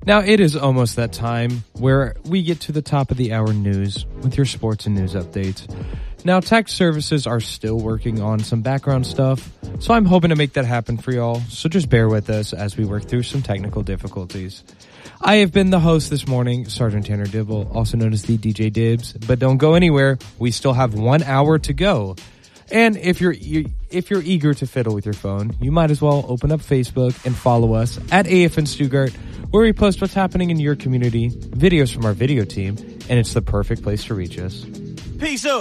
Now, it is almost that time where we get to the top of the hour news with your sports and news updates. Now, tech services are still working on some background stuff, so I'm hoping to make that happen for y'all, so just bear with us as we work through some technical difficulties. I have been the host this morning, Sergeant Tanner Dibble, also known as the DJ Dibs, but don't go anywhere. We still have 1 hour to go. And if you're eager to fiddle with your phone, you might as well open up Facebook and follow us at AFN Stuttgart, where we post what's happening in your community, videos from our video team, and it's the perfect place to reach us. Peace up.